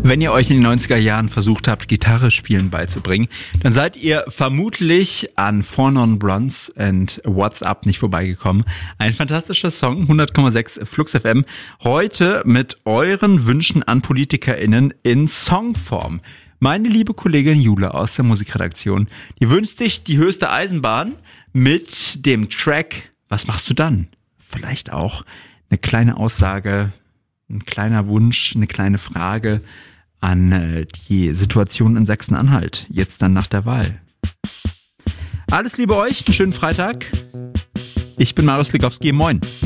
Wenn ihr euch in den 90er Jahren versucht habt, Gitarre spielen beizubringen, dann seid ihr vermutlich an Four Non Blondes and What's Up nicht vorbeigekommen. Ein fantastischer Song, 100,6 Flux FM. Heute mit euren Wünschen an PolitikerInnen in Songform. Meine liebe Kollegin Jule aus der Musikredaktion, die wünscht sich die höchste Eisenbahn mit dem Track Was machst du dann? Vielleicht auch eine kleine Aussage, ein kleiner Wunsch, eine kleine Frage an die Situation in Sachsen-Anhalt, jetzt dann nach der Wahl. Alles Liebe euch, einen schönen Freitag. Ich bin Marius Likowski, moin.